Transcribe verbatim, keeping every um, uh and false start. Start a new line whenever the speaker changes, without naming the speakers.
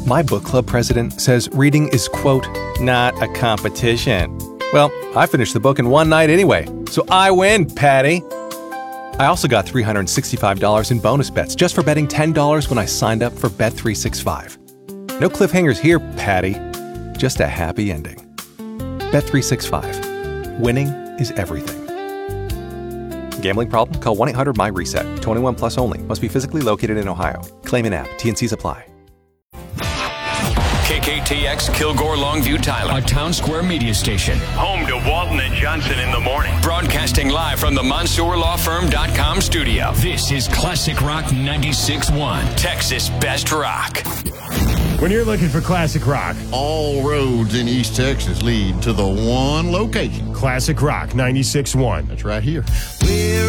My book club president says reading is, quote, not a competition. Well, I finished the book in one night anyway, so I win, Patty. I also got three hundred sixty-five dollars in bonus bets just for betting ten dollars when I signed up for Bet three sixty-five. No cliffhangers here, Patty. Just a happy ending. Bet three sixty-five. Winning is everything. Gambling problem? Call one eight hundred my reset. twenty-one plus only. Must be physically located in Ohio. Claim in app. T N Cs apply.
K K T X Kilgore Longview Tyler, a Town Square media station.
Home to Walton and Johnson in the morning.
Broadcasting live from the Mansour Law Firm dot com studio. This is Classic Rock ninety-six point one, Texas Best Rock.
When you're looking for classic rock,
all roads in East Texas lead to the one location.
Classic Rock ninety-six point one.
That's right here.
We're